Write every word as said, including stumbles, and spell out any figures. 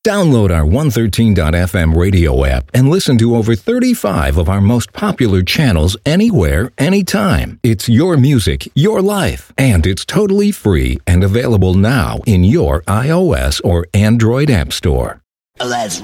Download our one thirteen dot f m radio app and listen to over thirty-five of our most popular channels anywhere, anytime. It's your music, your life, and it's totally free and available now in your iOS or Android app store. Let's